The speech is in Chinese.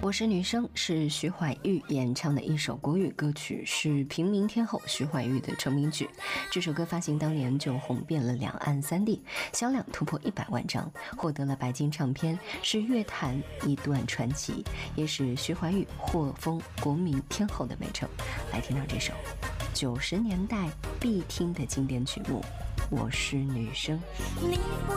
我是女生是徐怀钰演唱的一首国语歌曲，是平民天后徐怀钰的成名曲。这首歌发行当年就红遍了两岸三地，销量突破100万张，获得了白金唱片，是乐坛一段传奇，也使徐怀钰获封国民天后的美称。来听到这首90年代必听的经典曲目《我是女生》。